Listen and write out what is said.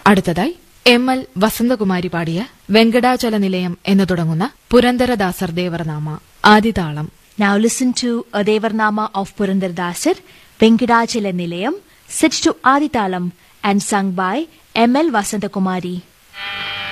അടുത്തതായി എം.എൽ. വസന്തകുമാരി പാടിയ വെങ്കടാചല നിലയം എന്ന് തുടങ്ങുന്ന പുരന്ദരദാസർ ദേവർനാമ ആദിതാളം. Now listen to a Devarnama of Purandardasar, Venkadachala Nilayam, set to Adithalam and sung by M.L. Vasantakumari.